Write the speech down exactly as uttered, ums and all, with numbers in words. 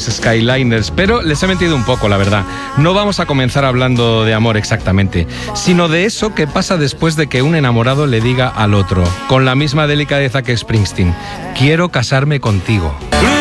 Skyliners, pero les he mentido un poco, la verdad. No vamos a comenzar hablando de amor exactamente, sino de eso que pasa después de que un enamorado le diga al otro, con la misma delicadeza que Springsteen: quiero casarme contigo.